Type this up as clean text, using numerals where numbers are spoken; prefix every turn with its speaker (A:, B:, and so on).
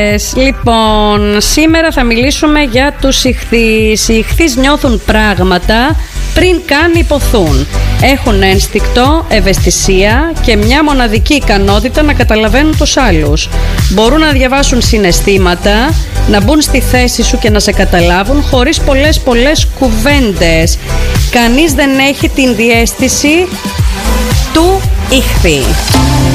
A: Λοιπόν, σήμερα θα μιλήσουμε για τους ιχθύς. Οι ιχθύς νιώθουν πράγματα πριν καν υποθούν. Έχουν ένστικτο, ευαισθησία και μια μοναδική ικανότητα να καταλαβαίνουν τους άλλους. Μπορούν να διαβάσουν συναισθήματα, να μπουν στη θέση σου και να σε καταλάβουν χωρίς πολλές κουβέντες. Κανείς δεν έχει την διαίσθηση του ιχθύ.